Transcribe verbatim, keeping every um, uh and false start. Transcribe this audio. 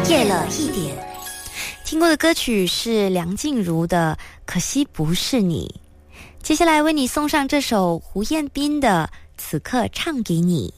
夜了一点。听过的歌曲是梁静茹的《可惜不是你》，接下来为你送上这首胡彦斌的《此刻唱给你》。